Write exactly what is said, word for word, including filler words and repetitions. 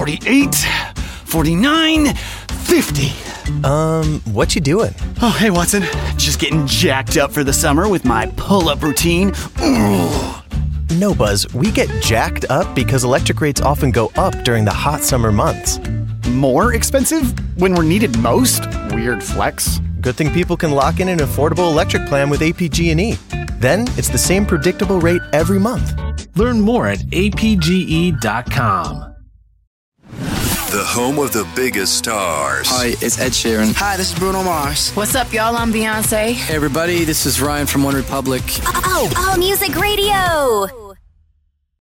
forty-eight, forty-nine, fifty. Um, what you doing? Oh, hey, Watson. Just getting jacked up for the summer with my pull-up routine. Ooh. No, Buzz, we get jacked up because electric rates often go up during the hot summer months. More expensive when we're needed most? Weird flex. Good thing people can lock in an affordable electric plan with A P G and E. Then it's the same predictable rate every month. Learn more at A P G E dot com. The home of the biggest stars. Hi, it's Ed Sheeran. Hi, this is Bruno Mars. What's up, y'all? I'm Beyonce. Hey, everybody, this is Ryan from One Republic. Oh, oh, Music Radio.